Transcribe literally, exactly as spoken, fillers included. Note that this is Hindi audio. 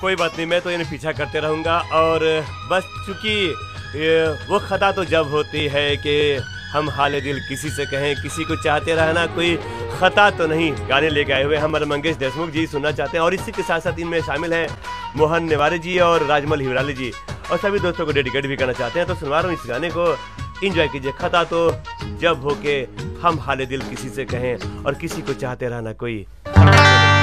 कोई बात नहीं, मैं तो इन्हें पीछा करते रहूंगा। और बस चूंकि वो खता तो जब होती है कि हम हाले दिल किसी से कहें, किसी को चाहते रहना कोई खता तो नहीं। गाने लेके आए हुए हमारे मंगेश देशमुख जी सुनना चाहते हैं, और इसी के साथ साथ इनमें शामिल हैं मोहन नेवारे जी और राजमल हिवराली जी, और सभी दोस्तों को डेडिकेट भी करना चाहते हैं। तो सुनवा रहा हूँ इस गाने को, एंजॉय कीजिए। खता तो जब हो के हम हाले दिल किसी से कहें, और किसी को चाहते रहना कोई